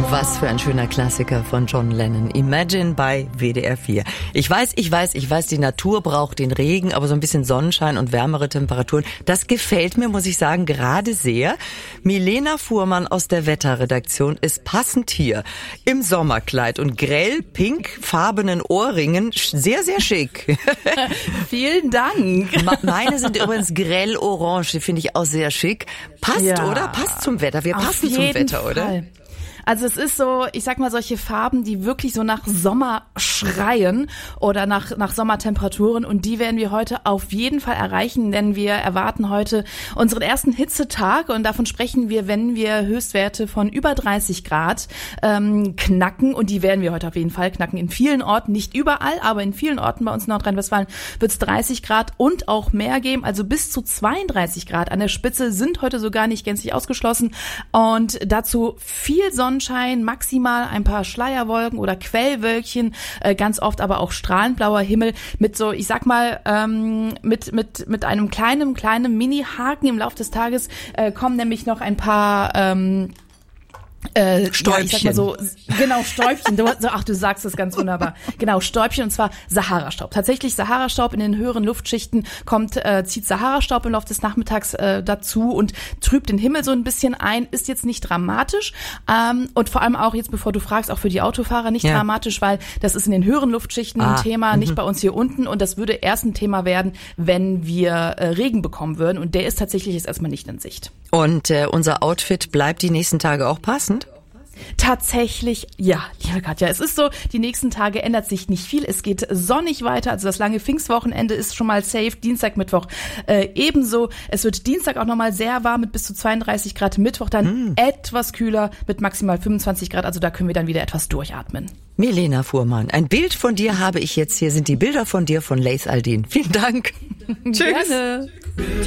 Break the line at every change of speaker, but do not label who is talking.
Was für ein schöner Klassiker von John Lennon. Imagine bei WDR 4. Ich weiß, die Natur braucht den Regen, aber so ein bisschen Sonnenschein und wärmere Temperaturen, das gefällt mir, muss ich sagen, gerade sehr. Milena Fuhrmann aus der Wetterredaktion ist passend hier im Sommerkleid und grell pinkfarbenen Ohrringen. Sehr, sehr schick.
Vielen Dank.
Meine sind übrigens grell orange, die finde ich auch sehr schick. Passt, ja, oder? Passt zum Wetter. Wir passen zum Wetter,
Fall.
Oder?
Also es ist so, ich sag mal, solche Farben, die wirklich so nach Sommer schreien oder nach Sommertemperaturen, und die werden wir heute auf jeden Fall erreichen, denn wir erwarten heute unseren ersten Hitzetag, und davon sprechen wir, wenn wir Höchstwerte von über 30 Grad knacken, und die werden wir heute auf jeden Fall knacken. In vielen Orten, nicht überall, aber in vielen Orten bei uns in Nordrhein-Westfalen wird es 30 Grad und auch mehr geben, also bis zu 32 Grad an der Spitze sind heute so gar nicht gänzlich ausgeschlossen, und dazu viel Sonnenschein, maximal ein paar Schleierwolken oder Quellwölkchen, ganz oft aber auch strahlend blauer Himmel mit so, ich sag mal, mit einem kleinen Mini-Haken im Laufe des Tages kommen nämlich noch ein paar
Stäubchen.
Ja, ich sag mal so, genau, Stäubchen. Du sagst es ganz wunderbar. Genau, Stäubchen, und zwar Sahara-Staub. Tatsächlich Sahara-Staub in den höheren Luftschichten zieht Sahara-Staub im Laufe des Nachmittags dazu und trübt den Himmel so ein bisschen ein. Ist jetzt nicht dramatisch, und vor allem auch jetzt, bevor du fragst, auch für die Autofahrer nicht dramatisch, weil das ist in den höheren Luftschichten ein Thema, nicht bei uns hier unten, und das würde erst ein Thema werden, wenn wir Regen bekommen würden, und der ist tatsächlich jetzt erstmal nicht in Sicht.
Und unser Outfit bleibt die nächsten Tage auch passend?
Tatsächlich, ja, liebe Katja, es ist so, die nächsten Tage ändert sich nicht viel, es geht sonnig weiter, also das lange Pfingstwochenende ist schon mal safe, Dienstag, Mittwoch ebenso, es wird Dienstag auch nochmal sehr warm mit bis zu 32 Grad, Mittwoch dann etwas kühler mit maximal 25 Grad, also da können wir dann wieder etwas durchatmen.
Milena Fuhrmann, ein Bild von dir habe ich jetzt, hier sind die Bilder von dir von Laith Al-Din. Vielen Dank.
Tschüss. Gerne.